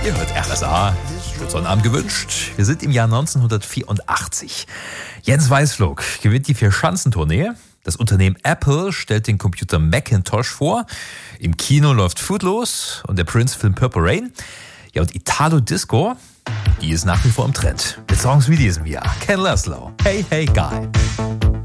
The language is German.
Ihr hört RSA. Schönen Sonnabend gewünscht. Wir sind im Jahr 1984. Jens Weißflog gewinnt die Vier-Schanzentournee. Das Unternehmen Apple stellt den Computer Macintosh vor. Im Kino läuft Footloose und der Prince-Film Purple Rain. Ja, und Italo-Disco, die ist nach wie vor im Trend. Mit Songs wie diesem Jahr. Ken Laszlo, Hey Hey Guy.